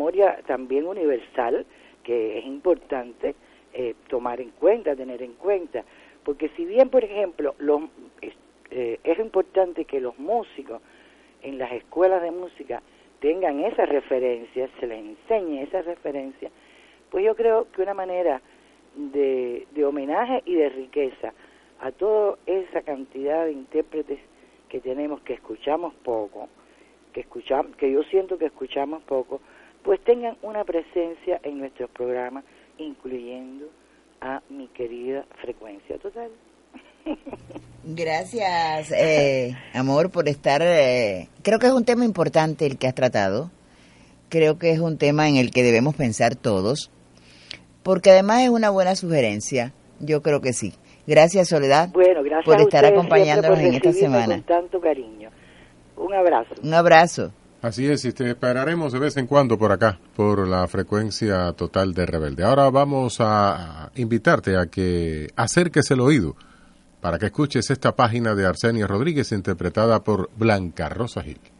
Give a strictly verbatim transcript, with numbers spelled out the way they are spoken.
memoria también universal, que es importante eh, tomar en cuenta, tener en cuenta, porque si bien, por ejemplo, los, eh, es importante que los músicos en las escuelas de música tengan esas referencias, se les enseñe esas referencias, pues yo creo que una manera de, de homenaje y de riqueza a toda esa cantidad de intérpretes que tenemos, que escuchamos poco, que escuchamos, que yo siento que escuchamos poco, pues tengan una presencia en nuestros programas, incluyendo a mi querida Frecuencia Total. Gracias, eh, amor, por estar. Eh, creo que es un tema importante el que has tratado. Creo que es un tema en el que debemos pensar todos, porque además es una buena sugerencia. Yo creo que sí. Gracias, Soledad, bueno, gracias por a estar ustedes acompañándonos por en esta recibirme semana. Con tanto cariño. Un abrazo. Un abrazo. Así es, y te esperaremos de vez en cuando por acá, por la Frecuencia Total de Rebelde. Ahora vamos a invitarte a que acerques el oído para que escuches esta página de Arsenia Rodríguez interpretada por Blanca Rosa Gil.